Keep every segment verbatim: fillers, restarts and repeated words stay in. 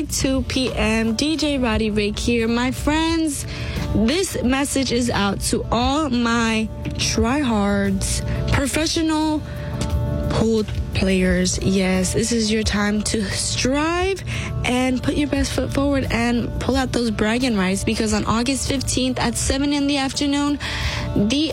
thirty-two p.m. D J Roddy Rick here. My friends, this message is out to all my tryhards, professional pool players. Yes, this is your time to strive and put your best foot forward and pull out those bragging rights, because on August fifteenth at seven in the afternoon, the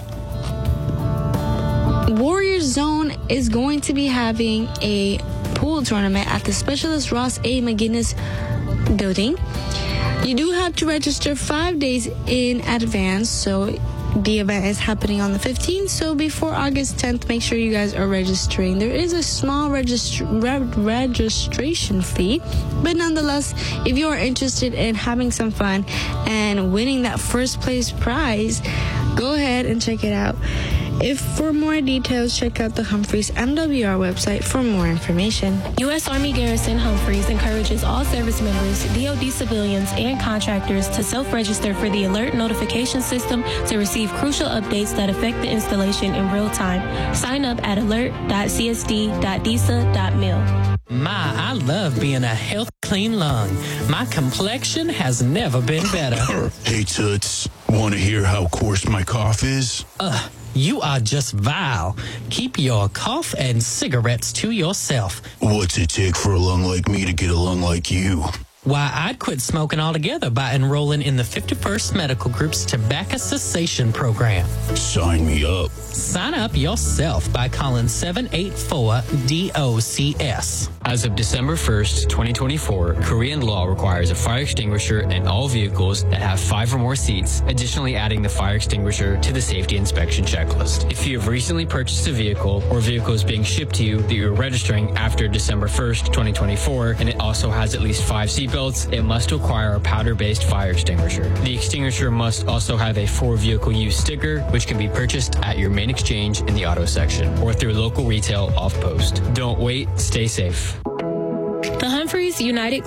Warrior Zone is going to be having a pool tournament at the Specialist Ross A. McGinnis building. You do have to register five days in advance, so the event is happening on the fifteenth, so before August tenth, make sure you guys are registering. There is a small registr- re- registration fee, but nonetheless, if you are interested in having some fun and winning that first place prize, go ahead and check it out. If for more details, check out the Humphreys M W R website for more information. U S. Army Garrison Humphreys encourages all service members, D O D civilians, and contractors to self-register for the Alert Notification System to receive crucial updates that affect the installation in real time. Sign up at alert dot c s d dot d i s a dot mil. My, I love being a healthy, clean lung. My complexion has never been better. Hey, Toots, want to hear how coarse my cough is? Ugh. You are just vile. Keep your cough and cigarettes to yourself. What's it take for a lung like me to get a lung like you? Why, I'd quit smoking altogether by enrolling in the fifty-first Medical Group's Tobacco Cessation Program. Sign me up. Sign up yourself by calling seven eight four D O C S. As of December first, twenty twenty-four, Korean law requires a fire extinguisher in all vehicles that have five or more seats, additionally adding the fire extinguisher to the safety inspection checklist. If you have recently purchased a vehicle or vehicle is being shipped to you that you're registering after December first, twenty twenty-four, and it also has at least five seatbelts, it must require a powder-based fire extinguisher. The extinguisher must also have a for vehicle use sticker, which can be purchased at your main exchange in the auto section or through local retail off-post. Don't wait, stay safe. The Humphreys United